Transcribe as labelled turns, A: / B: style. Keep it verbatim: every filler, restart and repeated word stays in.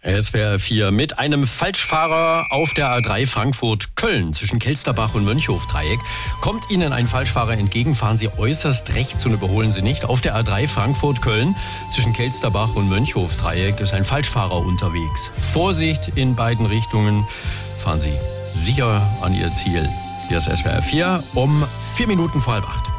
A: S W R vier mit einem Falschfahrer auf der A drei Frankfurt-Köln zwischen Kelsterbach und Mönchhof-Dreieck. Kommt Ihnen ein Falschfahrer entgegen, fahren Sie äußerst rechts und überholen Sie nicht. Auf der A drei Frankfurt-Köln zwischen Kelsterbach und Mönchhof-Dreieck ist ein Falschfahrer unterwegs. Vorsicht in beiden Richtungen, fahren Sie sicher an Ihr Ziel. Hier ist S W R vier um vier Minuten vor halb acht.